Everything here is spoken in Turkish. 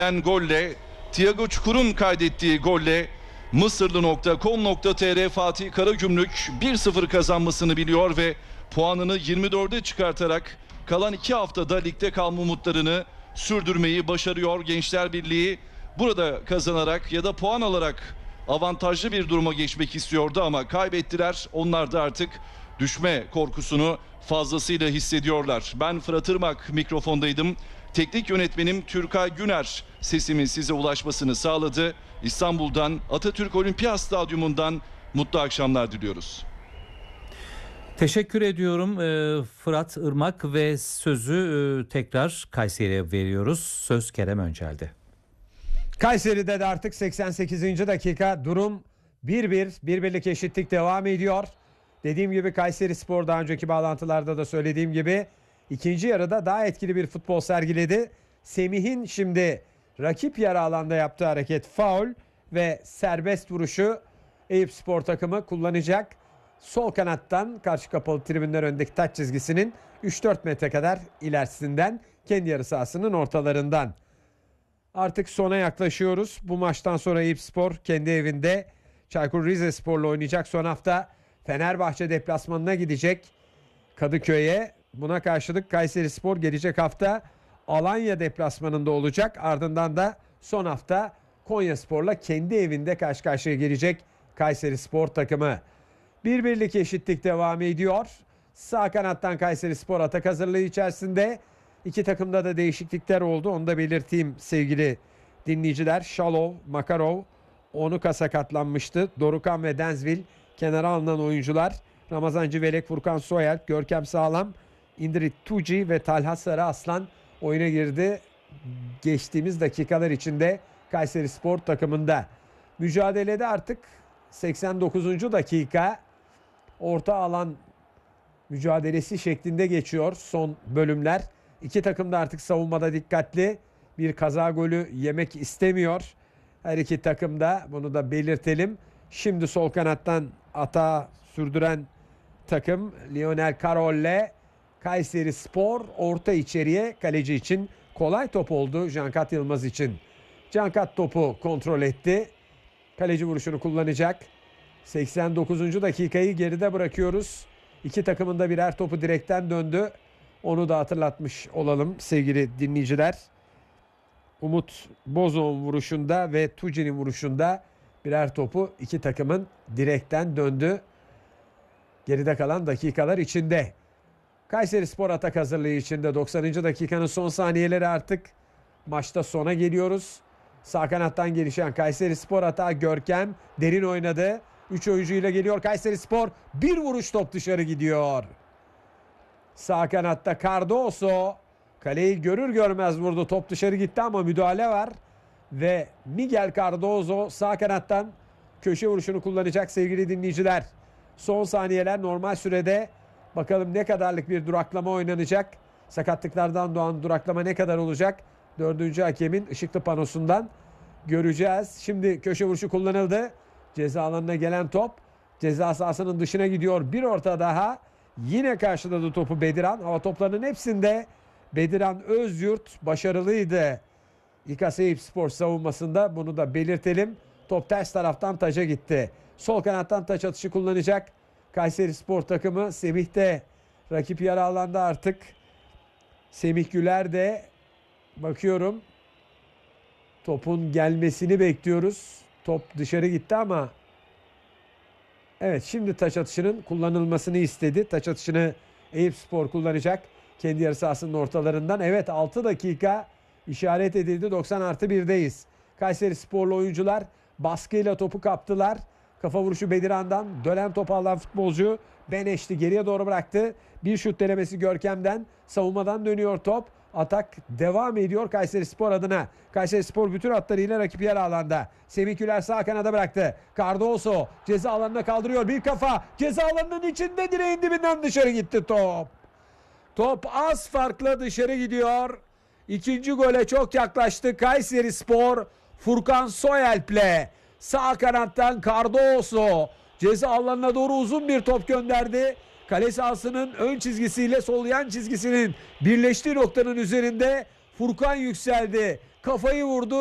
golle, Thiago Çukur'un kaydettiği golle Mısırlı.com.tr Fatih Karagümrük 1-0 kazanmasını biliyor ve puanını 24'e çıkartarak kalan 2 haftada ligde kalma umutlarını sürdürmeyi başarıyor. Gençler Birliği burada kazanarak ya da puan alarak avantajlı bir duruma geçmek istiyordu ama kaybettiler. Onlar da artık düşme korkusunu fazlasıyla hissediyorlar. Ben Fırat Irmak mikrofondaydım. Teknik yönetmenim Türkay Güner sesimin size ulaşmasını sağladı. İstanbul'dan Atatürk Olimpiyat Stadyumu'ndan mutlu akşamlar diliyoruz. Teşekkür ediyorum Fırat Irmak ve sözü tekrar Kayseri'ye veriyoruz. Söz Kerem Öncel'de. Kayseri'de de artık 88. dakika durum 1-1. Birlik eşitlik devam ediyor. Dediğim gibi Kayserispor daha önceki bağlantılarda da söylediğim gibi ikinci yarıda daha etkili bir futbol sergiledi. Semih'in şimdi rakip yarı alanda yaptığı hareket faul ve serbest vuruşu Eyüpspor takımı kullanacak. Sol kanattan karşı kapalı tribünler önündeki taç çizgisinin 3-4 metre kadar ilerisinden kendi yarı sahasının ortalarından. Artık sona yaklaşıyoruz. Bu maçtan sonra Eyüpspor kendi evinde Çaykur Rizespor'la oynayacak. Son hafta Fenerbahçe deplasmanına gidecek Kadıköy'e. Buna karşılık Kayserispor gelecek hafta Alanya deplasmanında olacak. Ardından da son hafta Konyaspor'la kendi evinde karşı karşıya gelecek Kayserispor takımı. Birlik eşitlik devam ediyor. Sağ kanattan Kayserispor atak hazırlığı içerisinde. İki takımda da değişiklikler oldu. Onu da belirteyim sevgili dinleyiciler. Şalov, Makarov, Onuka sakatlanmıştı. Dorukan ve Denzvil kenara alınan oyuncular. Ramazan Civelek, Furkan Soyalp, Görkem Sağlam, İndrit Tuci ve Talha Sarıaslan oyuna girdi. Geçtiğimiz dakikalar içinde Kayserispor takımında. Mücadelede artık 89. dakika orta alan mücadelesi şeklinde geçiyor son bölümler. İki takım da artık savunmada dikkatli. Bir kaza golü yemek istemiyor. Her iki takım da, bunu da belirtelim. Şimdi sol kanattan atağı sürdüren takım Lionel Carroll'le Kayserispor orta içeriye, kaleci için kolay top oldu Cankat Yılmaz için. Cankat topu kontrol etti. Kaleci vuruşunu kullanacak. 89. dakikayı geride bırakıyoruz. İki takımın da birer topu direkten döndü. Onu da hatırlatmış olalım sevgili dinleyiciler. Umut Bozok'un vuruşunda ve Tuci'nin vuruşunda birer topu iki takımın direkten döndü. Geride kalan dakikalar içinde. Kayserispor atak hazırlığı içinde 90. dakikanın son saniyeleri artık. Maçta sona geliyoruz. Sağ kanattan gelişen Kayserispor atağı Görkem derin oynadı. 3 oyuncuyla geliyor Kayserispor. Bir vuruş, top dışarı gidiyor. Sağ kanatta Cardoso kaleyi görür görmez vurdu. Top dışarı gitti ama müdahale var. Ve Miguel Cardoso sağ kanattan köşe vuruşunu kullanacak sevgili dinleyiciler. Son saniyeler normal sürede. Bakalım ne kadarlık bir duraklama oynanacak. Sakatlıklardan doğan duraklama ne kadar olacak? 4. hakemin ışıklı panosundan göreceğiz. Şimdi köşe vuruşu kullanıldı. Ceza alanına gelen top ceza sahasının dışına gidiyor. Bir orta daha. Yine karşıladı topu Bediran. Hava toplarının hepsinde Bediran Özyurt başarılıydı. İKA Eyüpspor savunmasında, bunu da belirtelim. Top ters taraftan taca gitti. Sol kanattan taç atışı kullanacak Kayserispor takımı. Semih de rakip yarı alanda artık. Semih Güler de bakıyorum. Topun gelmesini bekliyoruz. Top dışarı gitti ama evet, şimdi taç atışının kullanılmasını istedi. Taç atışını Eyüpspor kullanacak. Kendi yarı sahasının ortalarından. Evet, 6 dakika işaret edildi. 90+1'deyiz. Kayserisporlu oyuncular baskıyla topu kaptılar. Kafa vuruşu Bediran'dan. Dönen topu alan futbolcu Beneşti geriye doğru bıraktı. Bir şut denemesi Görkem'den. Savunmadan dönüyor top. Atak devam ediyor Kayserispor adına. Kayserispor bütün hatlarıyla rakip yer alanda. Semih Güler sağ kanada bıraktı. Cardoso ceza alanına kaldırıyor. Bir kafa ceza alanının içinde, direğin dibinden dışarı gitti top. Top az farkla dışarı gidiyor. İkinci gole çok yaklaştı Kayserispor. Furkan Soyalp'le sağ kanattan Cardoso ceza alanına doğru uzun bir top gönderdi. Kale sahasının ön çizgisiyle sol yan çizgisinin birleştiği noktanın üzerinde Furkan yükseldi. kafayı vurdu.